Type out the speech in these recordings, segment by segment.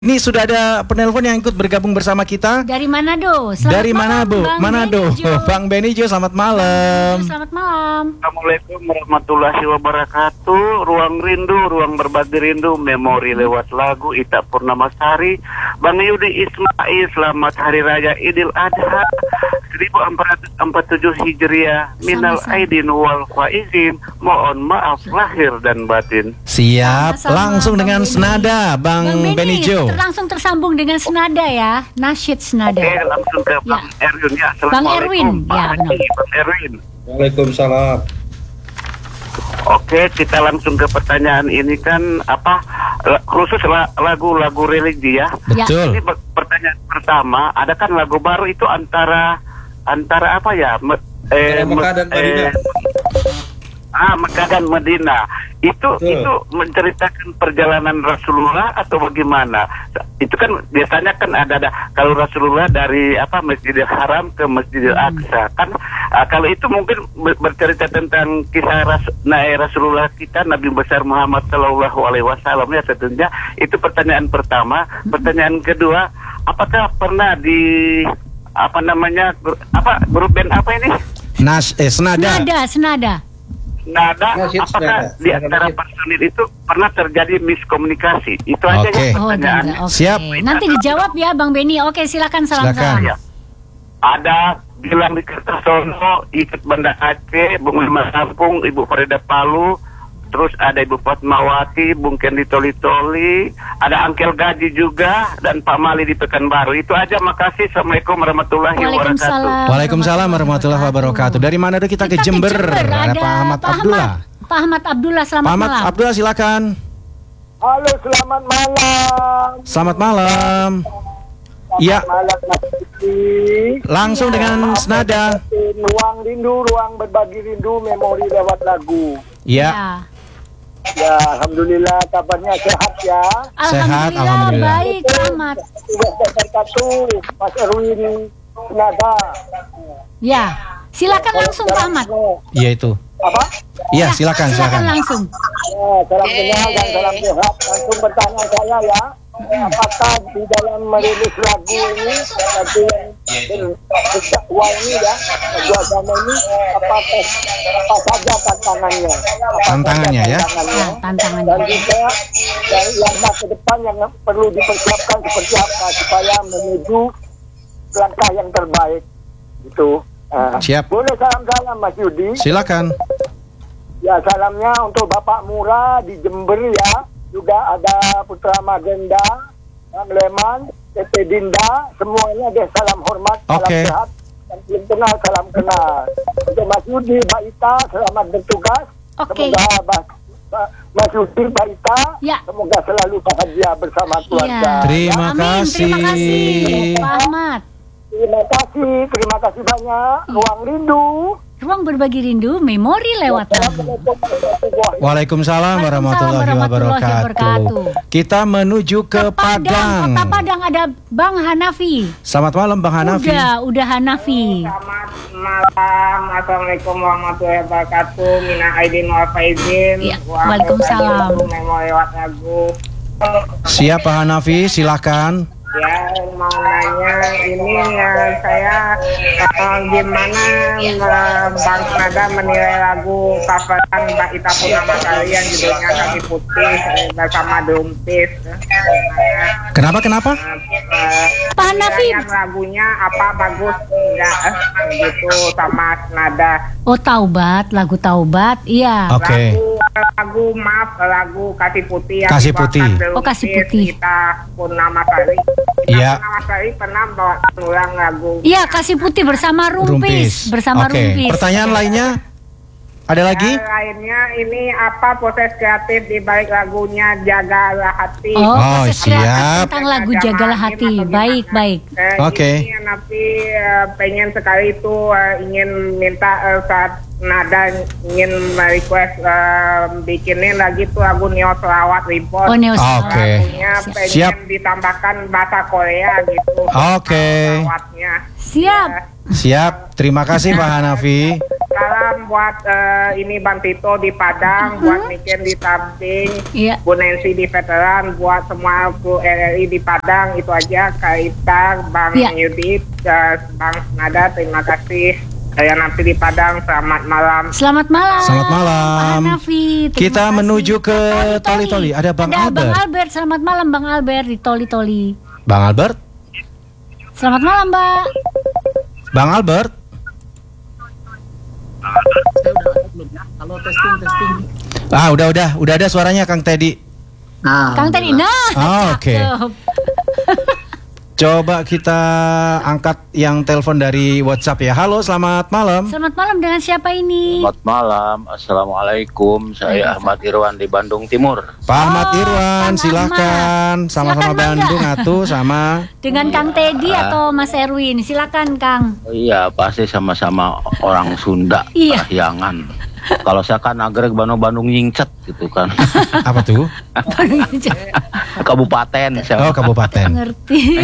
Ini sudah ada penelpon yang ikut bergabung bersama kita. Dari Manado. Dari Manado, Manado. Bang Benijo, selamat malam. Selamat malam. Assalamualaikum warahmatullahi wabarakatuh. Ruang rindu, ruang berbagi rindu, memori lewat lagu Ita Purnamasari. Bang Yudi Ismail, selamat Hari Raya Idul Adha 1447 Hijriah. Minal aidin wal faizin. Mohon maaf lahir dan batin. Siap, Sama-sama, langsung dengan Bang senada Bang Benijo. Langsung tersambung dengan senada ya, nasyid senada. Oke, langsung ke Bang Erwin ya. Bang Erwin, ya benar. Bang Erwin. Waalaikumsalam. Oke, kita langsung ke pertanyaan ini kan khusus lagu-lagu religi ya. Betul. Ini pertanyaan pertama, ada kan lagu baru itu antara apa ya? Mekah dan Madinah. Mekah dan Madinah. Itu menceritakan perjalanan Rasulullah atau bagaimana? Itu kan biasanya kan ada kalau Rasulullah dari Masjidil Haram ke Masjidil Aqsa kan, kalau itu mungkin bercerita tentang kisah Rasulullah kita, Nabi besar Muhammad Shallallahu Alaihi Wasallam ya tentunya. Itu pertanyaan pertama. Pertanyaan kedua, apakah pernah di grup band apa ini? Senada. Apakah di antara personil itu pernah terjadi miskomunikasi? Itu aja ya pertanyaannya. Siap. Nanti dijawab ya Bang Beni. Oke, silakan salam. Ya. Ada Gilang di Kertosono, ikut Banda Aceh, Bung Lima Lampung, Ibu Farida Palu, terus ada Ibu Fatmawati, Bung Kendi Toli-Toli, ada Angkel Gaji juga, dan Pak Mali di Pekanbaru. Itu aja, makasih. Assalamualaikum warahmatullahi wabarakatuh. Waalaikumsalam warahmatullahi wabarakatuh. Dari mana kita ke Jember? Ada Pak Ahmad Abdullah. Pak Ahmad Abdullah, selamat Pak Ahmad malam. Abdullah, silakan. Halo, selamat malam. Selamat malam. Iya. Langsung dengan senada. Ruang rindu, ruang berbagi rindu, memori lewat lagu. Iya. Ya, alhamdulillah kabarnya sehat ya. Alhamdulillah. Baik, Ahmad. Wabarakatuh, Mas Erwin Senada. Ya, silakan langsung Pak Ahmad. Iya itu. Apa? Iya, silakan. Langsung. Ya, salam kenal dan salam sehat. Langsung bertanya saya ya. Apakah di dalam merilis lagu ini lagu yang berdakwah ini ya, lagu agama ini apa saja tantangannya? Tantangannya ya. Tantangannya. Dan juga yang ke depan yang perlu dipersiapkan seperti apa supaya menuju langkah yang terbaik itu. Siap. Boleh salam Mas Yudi? Silakan. Ya, salamnya untuk Bapak Murah di Jember ya. Juga ada Putra Magenda, Bang Leman, Tete Dinda, semuanya ada salam hormat, salam sehat, dan belum kenal, salam kenal. Untuk Mas Yudi, Mbak Ita, selamat bertugas. Semoga Mas Yudi, Mbak Ita, semoga selalu bahagia bersama keluarga. Terima kasih. Terima kasih, Pak Ahmad. Terima kasih banyak. Ruang rindu. Ruang berbagi rindu, memori lewat lagu. Waalaikumsalam warahmatullahi wabarakatuh. Kita menuju ke Padang. Kota Padang ada Bang Hanafi. Selamat malam Bang Hanafi. Udah Hanafi. Selamat malam. Assalamualaikum warahmatullahi wabarakatuh. Mina aidin wal faizin. Waalaikumsalam. Memori lewat lagu. Siap Pak Hanafi, silakan. Ya, mau nanya ini saya gimana Bang Nada menilai lagu coveran Mbak Ita Purnamasari yang judulnya Kaki Putih bersama Drumpis. Kenapa? Pak Hanafi, lagunya apa bagus enggak gitu sama Nada. Oh, lagu Taubat, iya. Oke. Lagu Kasih Putih yang Kasih Putih. Kasih Putih. Ita Purnamasari. Iya. Purnamasari pernah bawa ulang lagu. Iya, Kasih Putih bersama Rumpis. Rumpis. Pertanyaan lainnya? Ada lagi? Lainnya ini apa proses kreatif di balik lagunya Jagalah Hati. Oh, siap. Tentang lagu Jagalah Hati. Baik. Oke. Ini Nafi pengen sekali itu ingin minta saat Nada ingin request bikinin lagi tuh lagu Neo Selawat Reborn. Oh, Neo Selawat. Oke. Lagunya pengen ditambahkan bahasa Korea gitu. Oke. Selawatnya. Siap. Siap. Terima kasih Pak Hanafi. salam buat ini Bang Tito di Padang, buat Niken di Tamping, Bu Nancy di Veteran, buat semua kru RRI di Padang. Itu aja. Kaita, Bang Yudit, Bang Nada, terima kasih. Saya nanti di Padang. Selamat malam. Selamat malam. Selamat malam. Pak Hanafi. Kita menuju ke Toli-Toli. Ada Bang Albert. Bang Albert. Selamat malam Bang Albert di Toli-Toli. Bang Albert. Selamat malam, Mbak. Bang Albert. Halo, testing. Udah ada suaranya Kang Teddy. Kang Teddy, Oke. Coba kita angkat yang telepon dari WhatsApp ya. Halo, selamat malam. Selamat malam, dengan siapa ini? Selamat malam, Assalamualaikum. Saya Ahmad Irwan di Bandung Timur. Pak Ahmad Irwan, silakan. Sama-sama Bandung atuh sama. Dengan Kang Teddy atau Mas Erwin? Silakan, Kang. Iya, pasti sama-sama orang Sunda, Parahyangan. Kalau saya kan nagreg Bandung nyingcet gitu kan. Apa tuh? Kabupaten. Kabupaten. Ngerti.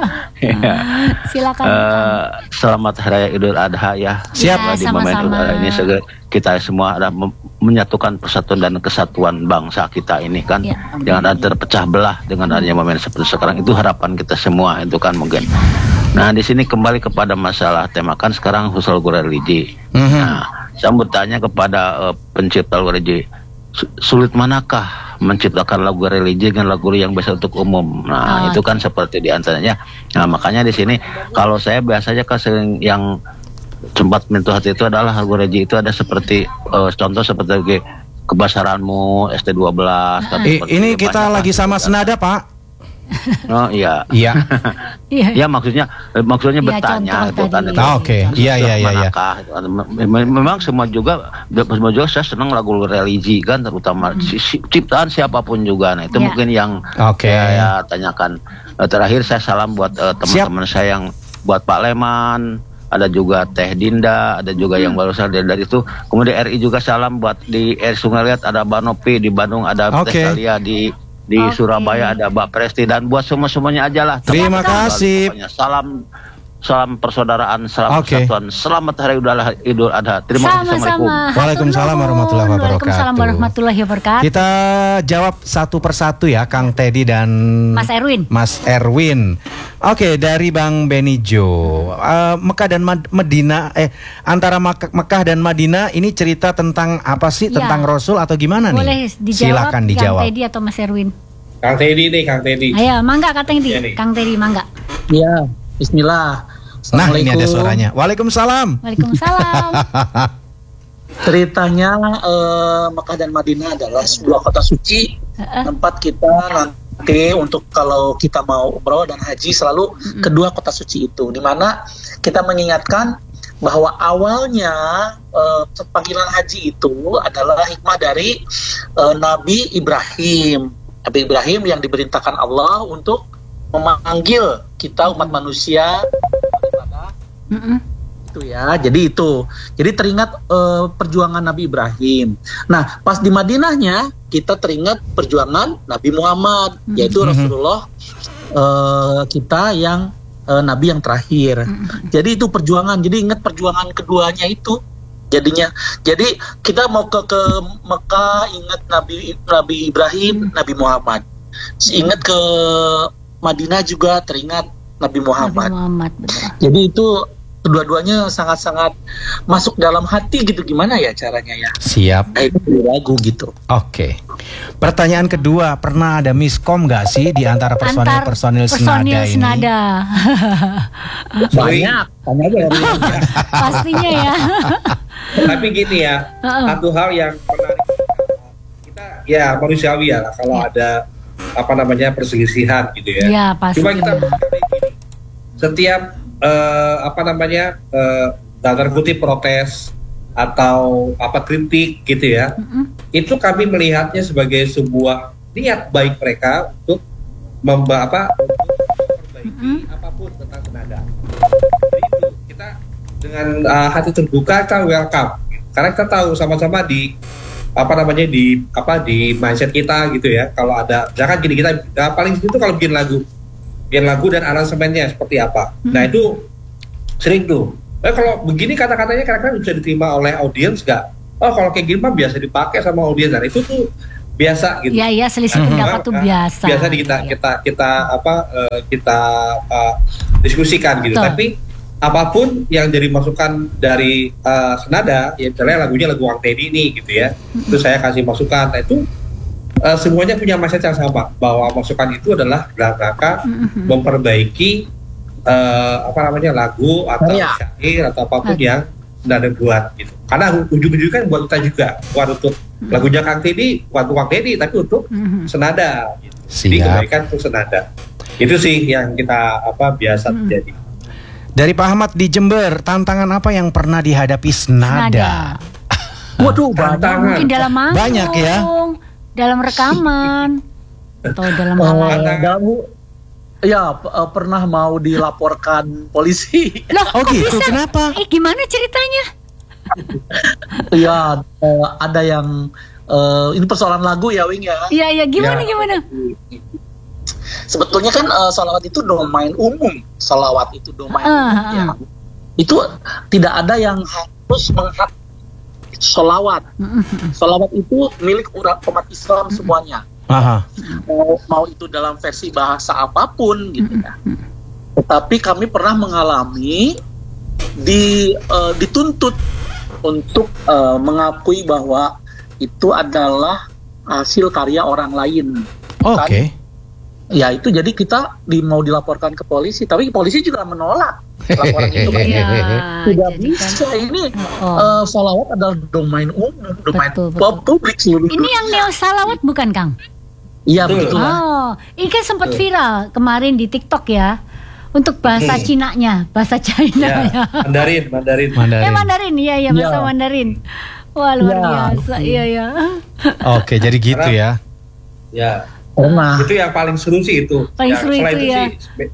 Silakan. Selamat Hari Idul Adha ya. Siap. Di momen Idul Adha ini kita semua ada menyatukan persatuan dan kesatuan bangsa kita ini kan. Jangan ada terpecah belah dengan adanya momen seperti sekarang. Itu harapan kita semua itu kan mungkin. Nah di sini kembali kepada masalah tema kan sekarang usul religi. Nah saya bertanya kepada pencipta lagu religi, sulit manakah menciptakan lagu religi dengan lagu yang biasa untuk umum? Nah itu kan seperti diantaranya. Nah makanya di sini kalau saya biasanya kan yang sempat menyentuh hati itu adalah lagu religi itu ada seperti contoh seperti Kebasaranmu ST12. Ini kita lagi sama senada Pak. Oh iya. Ya maksudnya bertanya gitu kan. Oke. Iya. Memang semua juga saya senang lagu religi kan, terutama ciptaan siapapun juga. Nah itu mungkin yang saya tanyakan. Terakhir saya salam buat teman-teman saya yang buat Pak Leman, ada juga Teh Dinda, ada juga yang barusan dari itu. Kemudian RI juga salam buat di Sungai Liat ada Banopi, di Bandung ada Teh Talia, di Surabaya ada Mbak Presti, dan buat semuanya aja lah. Terima kasih. Salam persaudaraan, salam persatuan. Selamat Hari Idul Adha. Terima kasih. Assalamualaikum. Waalaikumsalam warahmatullahi wabarakatuh. Waalaikumsalam warahmatullahi wabarakatuh. Kita jawab satu persatu ya, Kang Teddy dan Mas Erwin. Oke, dari Bang Benijo. Mekah dan Madinah, antara Mekah dan Madinah ini cerita tentang apa sih? Tentang Rasul atau gimana nih? Boleh dijawab. Silakan dijawab. Kang Teddy atau Mas Erwin? Kang Teddy nih, Kang Teddy. Ayo, mangga Kang Teddy. Kang Teddy, mangga. Iya, bismillah. Nah, ini ada suaranya. Waalaikumsalam. Waalaikumsalam. Ceritanya Mekah dan Madinah adalah sebuah kota suci, tempat kita nanti untuk kalau kita mau umroh dan haji selalu kedua kota suci itu, di mana kita mengingatkan bahwa awalnya panggilan haji itu adalah hikmah dari Nabi Ibrahim. Nabi Ibrahim yang diperintahkan Allah untuk memanggil kita umat manusia ibadah. Itu ya, jadi teringat perjuangan Nabi Ibrahim. Nah, pas di Madinahnya kita teringat perjuangan Nabi Muhammad, yaitu Rasulullah kita yang Nabi yang terakhir. Jadi itu perjuangan. Jadi ingat perjuangan keduanya itu. Jadinya, jadi kita mau ke Mekah ingat Nabi Ibrahim, Nabi Muhammad. Ingat ke Madinah juga teringat Nabi Muhammad. Jadi itu kedua-duanya sangat-sangat masuk dalam hati gitu. Gimana ya caranya ya? Siap. Lagu gitu. Oke. Pertanyaan kedua, pernah ada miskom nggak sih di antara personil senada ini? Banyak. Tanya aja ya. Pastinya ya. Tapi gini ya, satu hal yang menarik, kita ya manusiawi ya kalau ada perselisihan gitu ya. Iya, pasti. Cuma kita setiap dalam kutip protes atau kritik gitu ya, itu kami melihatnya sebagai sebuah niat baik mereka untuk memperbaiki apapun tentang tenaga. Jadi itu kita dengan hati terbuka kita welcome, karena kita tahu sama-sama di mindset kita gitu ya. Kalau ada, jangan gini, kita paling itu kalau bikin lagu dan aransemennya seperti apa. Nah itu sering tuh Kalau begini kata-katanya kadang-kadang bisa diterima oleh audiens nggak? Oh kalau kayak gini mah biasa dipakai sama audiens, dan itu tuh biasa gitu. Iya selisih pendapat tuh biasa. Biasa kita diskusikan gitu. Tapi apapun yang jadi masukan dari Senada, ya misalnya lagunya lagu Wang Teddy ini gitu ya, terus saya kasih masukan. Nah itu semuanya punya message yang sama, bahwa masukan itu adalah dalam rangka memperbaiki lagu atau syair atau apapun yang Senada buat gitu. Karena ujung-ujungnya kan buat kita juga, bukan untuk lagunya Kang Teddy, bukan untuk Kang Teddy, tapi untuk Senada gitu. Jadi kebaikan untuk Senada. Itu sih yang kita biasa terjadi. Dari Pak Ahmad di Jember, tantangan apa yang pernah dihadapi Senada? Waduh, tantangan. Mungkin dalam manggung, banyak ya. Dalam rekaman atau dalam hal lain. Pernah mau dilaporkan polisi. Loh, gitu? Kenapa? Gimana ceritanya? Ada yang ini persoalan lagu ya, Wing ya. Iya, gimana? Sebetulnya kan sholawat itu domain umum. Sholawat itu domain umum ya. Itu tidak ada yang harus menghak sholawat. Sholawat itu milik umat Islam semuanya. Mau itu dalam versi bahasa apapun gitu ya. Tetapi kami pernah mengalami dituntut untuk mengakui bahwa itu adalah hasil karya orang lain. Oke. Ya itu jadi kita mau dilaporkan ke polisi, tapi polisi juga menolak laporan itu. Tidak bisa ini salawat adalah domain umum, domain publik seluruh. Ini yang neo salawat bukan Kang? Iya betul. Ini kan sempat viral kemarin di TikTok ya. Untuk bahasa Cinanya, bahasa China-nya. Mandarin. Mandarin, iya bahasa Mandarin. Wah luar biasa, iya. Oke, jadi gitu ya. Ya. Itu yang paling seru sih itu. Paling seru itu ya.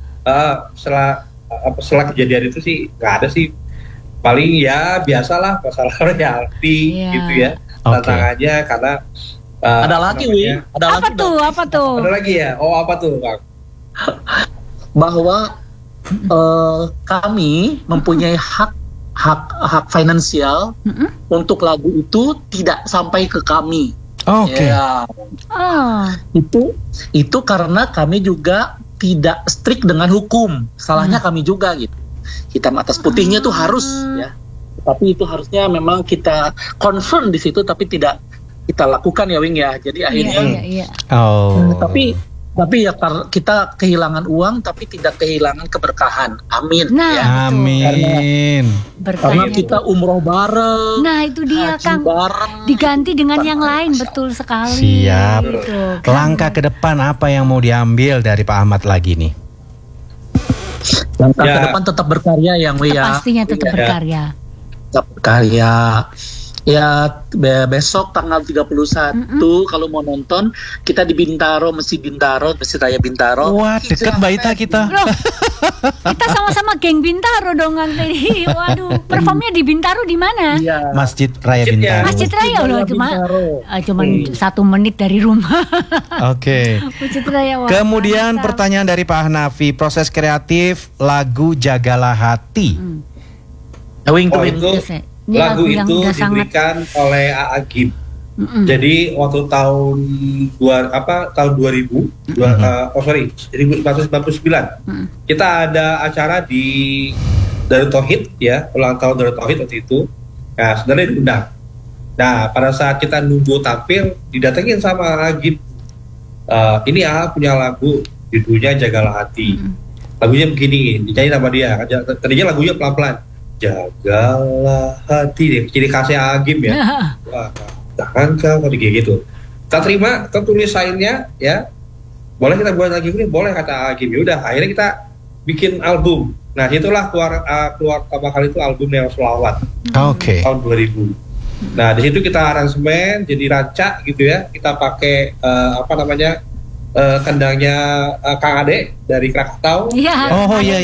Setelah kejadian itu sih nggak ada sih. Paling ya biasalah masalah royalti gitu ya. Tantangannya karena ada lagi, Wi. Apa tuh? Ada lagi ya? Apa tuh, Bang? Bahwa kami mempunyai hak finansial untuk lagu itu tidak sampai ke kami. Oke. Itu karena kami juga tidak strict dengan hukum. Salahnya kami juga gitu. Hitam atas putihnya tuh harus ya. Tapi itu harusnya memang kita confirm di situ, tapi tidak kita lakukan ya, Wing ya. Jadi akhirnya tapi ya kita kehilangan uang tapi tidak kehilangan keberkahan. Amin. Amin. Karena kita umroh bareng. Nah itu dia Kang. Diganti dengan yang lain, betul sekali. Siap. Gitu, Langkah ke depan apa yang mau diambil dari Pak Ahmad lagi nih? Langkah ke depan tetap berkarya yang pastinya tetap berkarya. Tetap berkarya. Ya besok tanggal 31 kalau mau nonton kita di Bintaro, Masjid Raya Bintaro. Wah, deket Mbak Ita kita. Loh, kita sama-sama geng Bintaro dong Kang Teddy. Waduh, performnya di Bintaro di mana? Ya. Masjid Raya Bintaro. Masjid Raya loh, cuma 1 menit dari rumah. Oke. Masjid Raya. Kemudian pertanyaan dari Pak Hanafi, proses kreatif lagu Jagalah Hati. Lagu itu diberikan oleh Agim. Jadi waktu tahun 2000, 1999, kita ada acara di Darut Tauhid ya, ulang tahun Darut Tauhid waktu itu. Nah, sebenarnya diundang. Nah, pada saat kita nunggu tampil, didatengin sama Agim. Ini punya lagu judulnya Jagalah Hati. Lagunya begini, dinyanyi sama dia. Tadinya lagunya pelan-pelan. Jagalah hati deh, ciri khasnya Agim ya. Wah, jangan kau kayak gitu. Kita terima, kita tulis sainnya ya. Boleh kita buat lagi ini, boleh kata Agim. Udah, akhirnya kita bikin album. Nah, itulah keluar pertama kali itu album Neo Sholawat. Tahun 2000. Nah, di situ kita aransemen jadi rancak gitu ya. Kita pakai kendangnya Kang Ade dari Krakatau. Iya.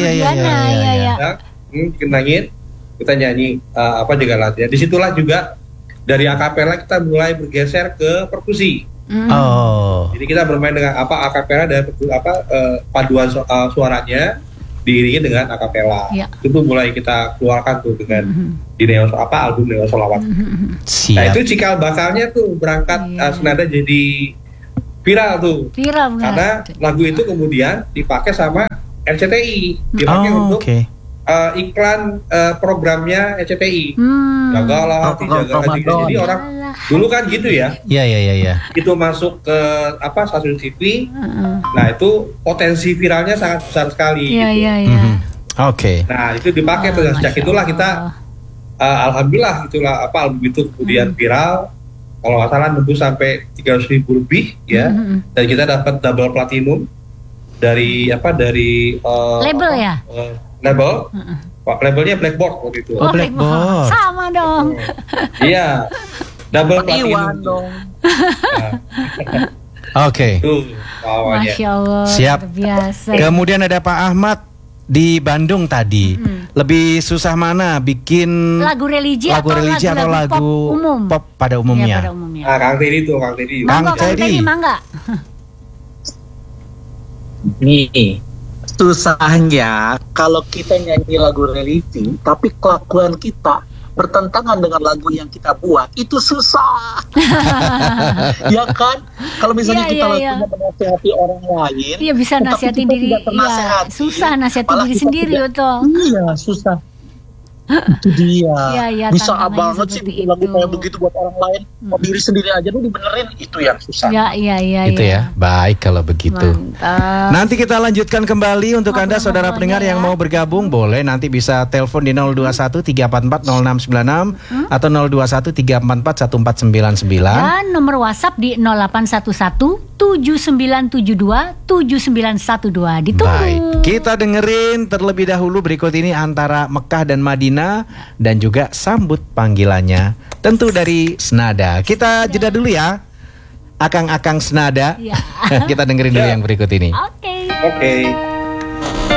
Kendangin. Kita nyanyi Jagalah Hati. Disitulah juga dari akapela kita mulai bergeser ke perkusi. Jadi kita bermain dengan akapela dan paduan suaranya diiringi dengan akapela. Itu mulai kita keluarkan tuh dengan di album Neo Solawat. Nah itu cikal bakalnya tuh berangkat senada jadi viral tuh. Karena lagu itu kemudian dipakai sama RCTI, dipakai untuk iklan programnya RCTI. Jagalah hati, jaga hati. Jadi orang dulu kan gitu ya. Iya. Itu masuk ke stasiun TV. Nah itu potensi viralnya sangat besar sekali. Iya. Nah itu dipakai tuh. Sejak itulah kita alhamdulillah itulah album itu kemudian viral. Kalau nggak salah nembus sampai 300.000 lebih ya. Dan kita dapat double platinum dari label ya. Label. Labelnya Blackboard waktu itu. Blackboard. Sama dong. Iya. Double platinum dong. Tuh, Masya Allah. Siap. Biasa. Kemudian ada Pak Ahmad di Bandung tadi. Lebih susah mana bikin lagu religi atau lagu pop pada umumnya? Pada umumnya. Kang Teddy. Mangga. Nih, susahnya kalau kita nyanyi lagu religi, tapi kelakuan kita bertentangan dengan lagu yang kita buat, itu susah. Ya kan? Kalau misalnya kita lakukan menasihati orang lain, bisa nasihatin diri. Susah nasihatin diri sendiri betul. Iya, susah. Itu dia. Bisa banget sih bikin lagu kayak begitu buat orang lain. Mau diri sendiri aja lu dibenerin, itu yang susah. Itu ya. Baik kalau begitu. Mantap. Nanti kita lanjutkan kembali untuk Anda saudara pendengar yang mau bergabung, boleh nanti bisa telepon di 021 344 0696 atau 021 344 1499. Dan nomor WhatsApp di 0811 7972 7912. Ditunggu. Baik, kita dengerin terlebih dahulu berikut ini antara Mekah dan Madinah dan juga sambut panggilannya tentu dari Senada. Kita jeda dulu ya. Akang-akang Senada. Kita dengerin dulu yang berikut ini. Oke.